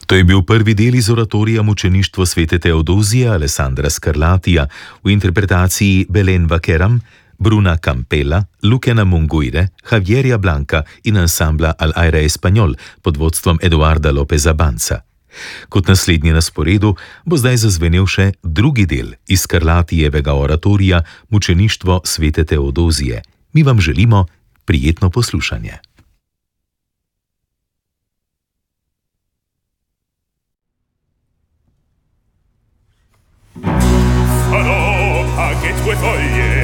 To je bil prvi del iz oratorija Mučeništvo svete Teodozije Alessandra Scarlatija v interpretaciji Belén Vaqueram, Bruna Campella, Lukena Munguire, Javierja Blanca in ansambla Al Aire Español pod vodstvom Eduarda Lopeza Banca. Kot naslednji na sporedu bo zdaj zazvenel še drugi del iz Scarlatijevega oratorija Mučeništvo svete Teodozije. Mi vam želimo prijetno poslušanje. Farò a che tue foglie